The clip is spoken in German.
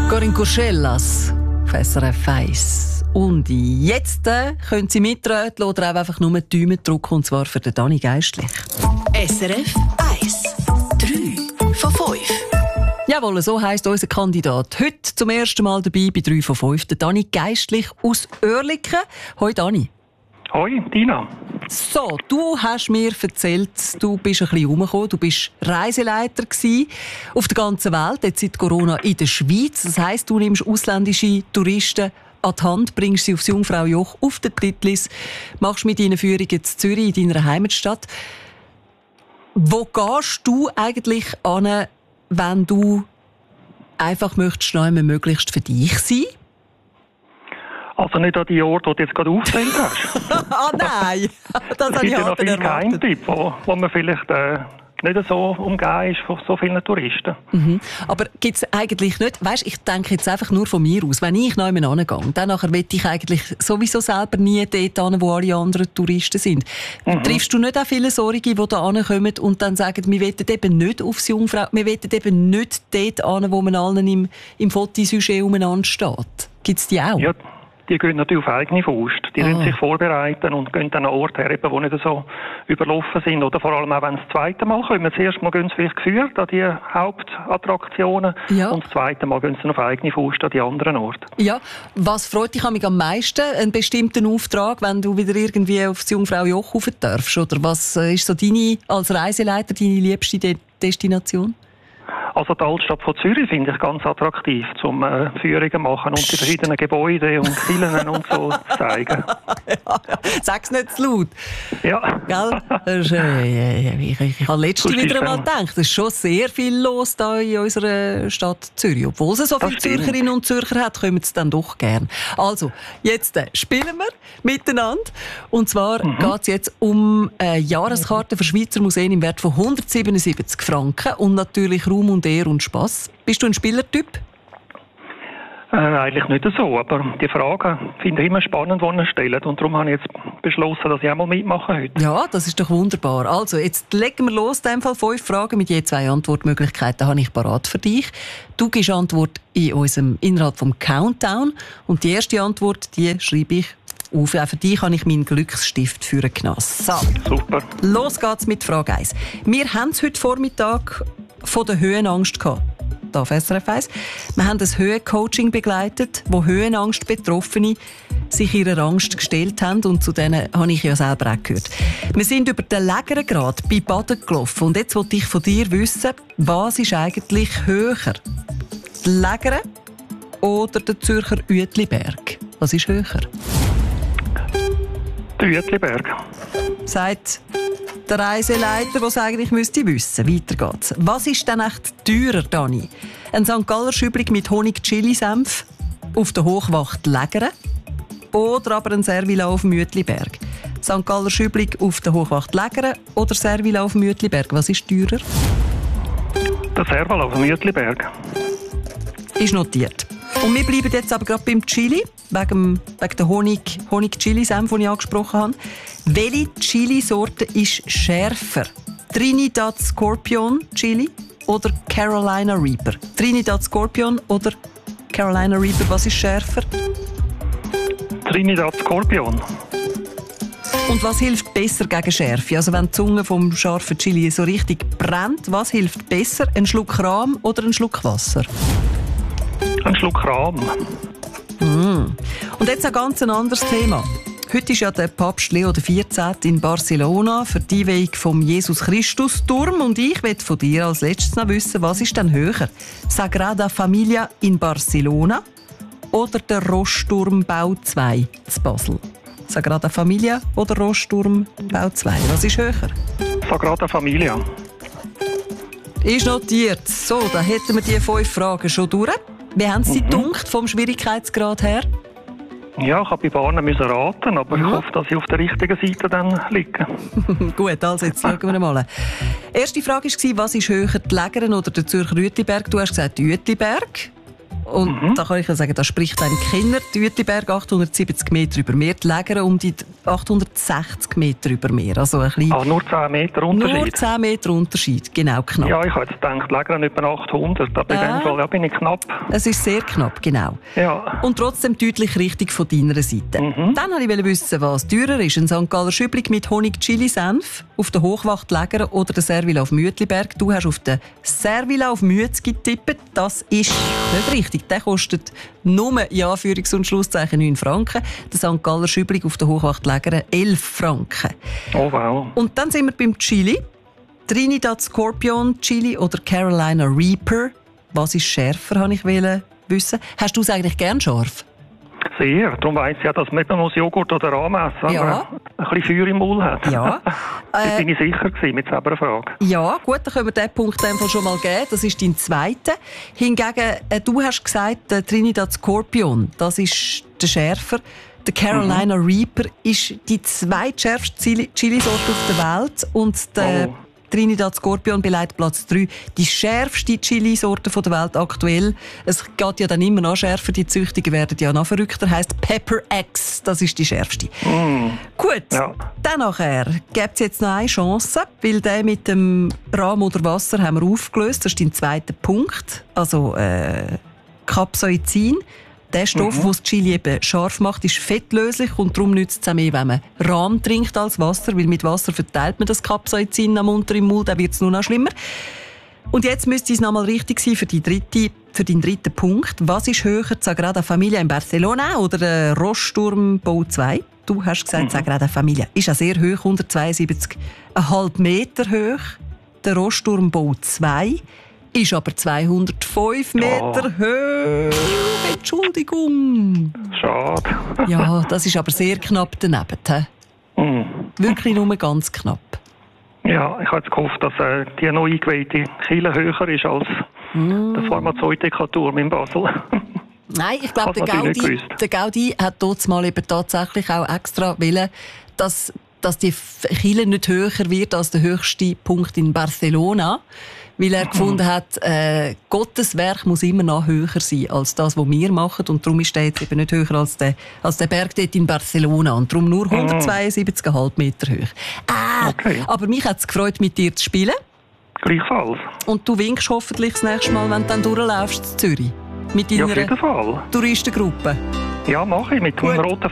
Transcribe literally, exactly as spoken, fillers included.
Corinne Curschellas auf S R F eins. Und jetzt äh, können Sie mitreden oder auch einfach nur die Daumen drücken, und zwar für den Dani Geistlich. S R F eins. drei von fünf. Jawohl, so heisst unser Kandidat. Heute zum ersten Mal dabei bei drei von fünf. Der Dani Geistlich aus Oerlikon. Hoi Dani. Hoi, Dina. So, du hast mir erzählt, du bist ein bisschen rumgekommen, du bist Reiseleiter gewesen auf der ganzen Welt, jetzt seit Corona in der Schweiz. Das heisst, du nimmst ausländische Touristen an die Hand, bringst sie aufs Jungfraujoch, auf den Titlis, machst mit ihnen Führungen in Zürich, in deiner Heimatstadt. Wo gehst du eigentlich an, wenn du einfach möchtest, noch einmal möglichst für dich sein? Also nicht an die Orte, die du jetzt gerade aufgezählt hast. Ah nein, das habe ich noch halt viele erwartet. Geheimtipps, wo, wo man vielleicht äh, nicht so umgeben ist von so vielen Touristen. Mhm. Aber gibt es eigentlich nicht, weißt, ich denke jetzt einfach nur von mir aus, wenn ich noch einmal hingehe, dann nachher will ich eigentlich sowieso selber nie dort hin, wo alle anderen Touristen sind. Mhm. Triffst du nicht auch viele solche, die da hinkommen und dann sagen, wir wollen eben nicht aufs Jungfrau, wir wollen eben nicht dort hin, wo man allen im, im Fotosujet umeinander steht? Gibt es die auch? Ja. Die gehen natürlich auf eigene Faust. Die müssen ah. sich vorbereiten und gehen dann an Orte her, die nicht so überlaufen sind. Oder vor allem auch, wenn sie das zweite Mal kommen. Das erste Mal gehen sie vielleicht geführt an die Hauptattraktionen. Ja. Und das zweite Mal gehen sie dann auf eigene Faust an die anderen Orte. Ja, was freut dich am meisten? Einen bestimmten Auftrag, wenn du wieder irgendwie aufs Jungfraujoch rauf darfst? Oder was ist so deine, als Reiseleiter, deine liebste De- Destination? Also die Altstadt von Zürich finde ich ganz attraktiv, um äh, Führungen machen und die verschiedenen Gebäude und Villen und so zu zeigen. ja, ja. Sag's nicht zu laut. Ja. Gell? Das ist, äh, ich, ich, ich habe letztens Gut, wieder ist, einmal ähm, gedacht, es ist schon sehr viel los da in unserer Stadt Zürich. Obwohl es so viele Zürcherinnen und Zürcher hat, kommen sie dann doch gern. Also, jetzt äh, spielen wir miteinander. Und zwar mhm. geht es jetzt um eine Jahreskarte für Schweizer Museen im Wert von hundertsiebenundsiebzig Franken und natürlich Raum und Ehr und Spass. Bist du ein Spielertyp? Äh, eigentlich nicht so, aber die Fragen finde ich immer spannend, die ihr stellt. Und darum habe ich jetzt beschlossen, dass ich auch mal mitmache heute. Ja, das ist doch wunderbar. Also, jetzt legen wir los. In dem Fall fünf Fragen mit je zwei Antwortmöglichkeiten habe ich parat für dich. Du gibst Antwort in unserem, innerhalb vom Countdown. Und die erste Antwort, die schreibe ich auf. Auch für dich habe ich meinen Glücksstift für einen Genuss. So. Super. Los geht's mit Frage eins. Wir haben es heute Vormittag von der Höhenangst gehabt. Hier auf S R F eins. Wir haben ein Höhencoaching begleitet, wo Höhenangst-Betroffene sich ihrer Angst gestellt haben. Und zu denen habe ich ja selber auch gehört. Wir sind über den Lägerengrad bei Baden gelaufen. Und jetzt wollte ich von dir wissen, was ist eigentlich höher? Die Lägere oder der Zürcher Uetliberg? Was ist höher? Der Uetliberg. Sagt der Reiseleiter, der es eigentlich müsste wissen. Weiter geht's. Was ist denn echt teurer, Dani? Ein Sankt Galler Schüblig mit Honig-Chili-Senf auf der Hochwacht Lägere oder aber ein Servila auf dem Uetliberg? Sankt Galler Schüblig auf der Hochwacht Lägere oder Servila auf dem Uetliberg? Was ist teurer? Der Servila auf dem Uetliberg. Ist notiert. Und wir bleiben jetzt aber gerade beim Chili, wegen, wegen der Honig, Honig-Chili-Senf, den ich angesprochen habe. Welche Chili-Sorte ist schärfer? Trinidad Scorpion Chili oder Carolina Reaper? Trinidad Scorpion oder Carolina Reaper, was ist schärfer? Trinidad Scorpion. Und was hilft besser gegen Schärfe? Also wenn die Zunge vom scharfen Chili so richtig brennt, was hilft besser? Ein Schluck Rahm oder ein Schluck Wasser? Ein Schluck Rahm. Mm. Und jetzt ein ganz anderes Thema. Heute ist ja der Papst Leo der vierzehnte in Barcelona für die Einweihung vom Jesus-Christus-Turm. Und ich möchte von dir als letztes noch wissen, was ist denn höher? Sagrada Familia in Barcelona oder der Rossturmbau zwei in Basel? Sagrada Familia oder Rossturmbau zwei? Was ist höher? Sagrada Familia. Ist notiert. So, dann hätten wir die fünf Fragen schon durch. Wie haben Sie Mhm. gedacht, vom Schwierigkeitsgrad her? Ja, ich habe bei Bahnen müssen raten, aber Ja. ich hoffe, dass ich auf der richtigen Seite dann liege. Gut, also jetzt schauen wir mal. Erste Frage war, was ist höher, die Lägeren oder der Zürcher Uetliberg? Du hast gesagt Uetliberg. Und Mhm. da kann ich ja sagen, da spricht ein Kenner. Die Uetliberg achthundertsiebzig Meter über Meer, die Lägeren um die achthundertsechzig Meter über Meer. Also ein bisschen Ah, nur zehn Meter Unterschied? Nur zehn Meter Unterschied, genau, knapp. Ja, ich habe jetzt gedacht, länger etwa achthundert, aber in Äh. dem Fall ja, bin ich knapp. Es ist sehr knapp, genau. Ja. Und trotzdem deutlich richtig von deiner Seite. Mhm. Dann wollte ich wissen, was teurer ist. Ein Sankt Galler Schüblig mit Honig-Chili-Senf auf der Hochwacht Lägere oder der Servila auf Mütliberg. Du hast auf den Servila auf Mützgi getippt. Das ist nicht richtig. Der kostet nur, ja, Anführungs- und Schlusszeichen, neun Franken. Der Sankt Galler Schüblig auf der Hochwacht Lägere elf Franken. Oh wow. Und dann sind wir beim Chili. Trinidad Scorpion Chili oder Carolina Reaper. Was ist schärfer, wollte ich wissen. Hast du es eigentlich gern scharf? Sehr. Darum weiss ich ja, dass man eben Joghurt oder Rahm essen Ja. ein bisschen Feuer im Maul hat. Ja. Da Äh, bin ich sicher gewesen mit selber Frage. Ja, gut, dann können wir diesen Punkt in dem Fall schon mal geben. Das ist dein zweiter. Hingegen, äh, du hast gesagt, der Trinidad Scorpion, das ist der schärfer. Der Carolina Mhm. Reaper ist die zweitschärfste Chili- Chilisorte auf der Welt. Und der Oh. Trinidad Scorpion belegt Platz drei. Die schärfste Chilisorte der Welt aktuell. Es geht ja dann immer noch schärfer. Die Züchtungen werden ja noch verrückter. Heisst Pepper X. Das ist die schärfste. Mm. Gut, Ja. dann nachher gibt es jetzt noch eine Chance, weil der mit dem Rahm oder Wasser haben wir aufgelöst. Das ist dein zweiter Punkt. Also äh, Capsaicin. Der Stoff, Mhm. der das Chili eben scharf macht, ist fettlöslich und darum nützt es auch mehr, wenn man Rahm trinkt als Wasser, weil mit Wasser verteilt man das Capsaicin am unteren Mund, dann wird es nur noch schlimmer. Und jetzt müsste es nochmal richtig sein für, die dritte, für deinen dritten Punkt. Was ist höher, Sagrada Familia in Barcelona oder der Rossturm Bau zwei? Du hast gesagt, mhm. Sagrada Familia. Ist ja sehr hoch, hundertzweiundsiebzig Komma fünf Meter hoch. Der Rossturm Bau zwei ist aber zweihundertfünf Meter hoch. Entschuldigung. Schade. Ja, das ist aber sehr knapp daneben. He? Mm. Wirklich nur ganz knapp. Ja, ich habe jetzt gehofft, dass äh, die neu eingeweihte Kirche höher ist als Mm. der Pharmazeutikaturm in Basel. Nein, ich glaube, der Hat man natürlich Gaudi, nicht gewusst. der Gaudi hat dort mal eben tatsächlich auch extra wollen, dass, dass die Kirche nicht höher wird als der höchste Punkt in Barcelona. Weil er gefunden hat, äh, Gottes Werk muss immer noch höher sein als das, was wir machen. Und darum ist der jetzt eben nicht höher als der, als der Berg dort in Barcelona. Und darum nur hundertzweiundsiebzig Komma fünf Meter hoch. Ah, Okay. aber mich hat es gefreut, mit dir zu spielen. Gleichfalls. Und du winkst hoffentlich das nächste Mal, wenn du dann durchlaufst in Zürich. Mit Ja, auf deiner jeden Fall. Touristengruppe. Ja, mache ich mit dem Gut. roten